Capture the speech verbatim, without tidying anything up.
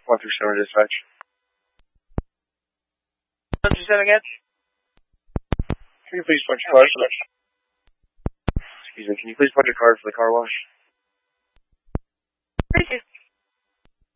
one through seven dispatch. one through seven again? Can you please punch your card? Excuse me, can you please punch your card for the car wash? three two.